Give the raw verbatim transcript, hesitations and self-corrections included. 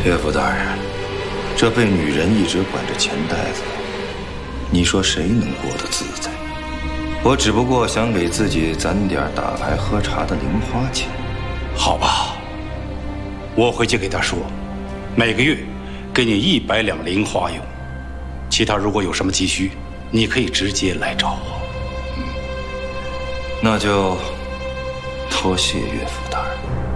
岳父大人，这被女人一直管着钱袋子，你说谁能过得自在？我只不过想给自己攒点打牌喝茶的零花钱。 好吧，我回去给他说，每个月给你一百两零花用，其他如果有什么急需，你可以直接来找我。 嗯，那就多谢岳父大人。